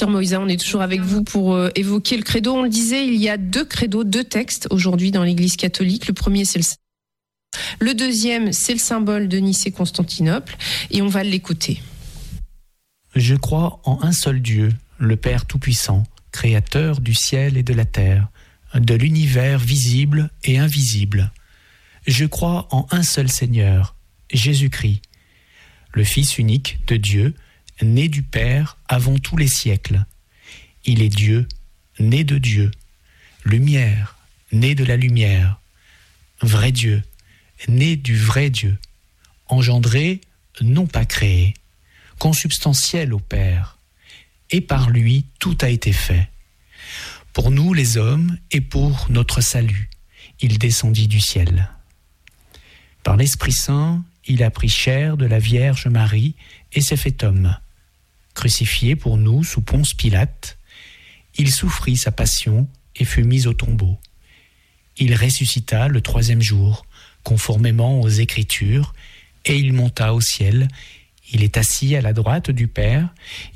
Pasteur Moïsa, on est toujours avec vous pour évoquer le credo. On le disait, il y a 2 credos, 2 textes aujourd'hui dans l'Église catholique. Le premier, c'est le deuxième, c'est le symbole de Nicée-Constantinople. Et on va l'écouter. Je crois en un seul Dieu, le Père Tout-Puissant, créateur du ciel et de la terre, de l'univers visible et invisible. Je crois en un seul Seigneur, Jésus-Christ, le Fils unique de Dieu, né du Père avant tous les siècles. Il est Dieu, né de Dieu, lumière, né de la lumière, vrai Dieu, né du vrai Dieu, engendré, non pas créé, consubstantiel au Père, et par lui tout a été fait. Pour nous les hommes et pour notre salut, il descendit du ciel. Par l'Esprit Saint, il a pris chair de la Vierge Marie et s'est fait homme. Crucifié pour nous sous Ponce Pilate, il souffrit sa passion et fut mis au tombeau. Il ressuscita le 3e jour, conformément aux Écritures, et il monta au ciel. Il est assis à la droite du Père.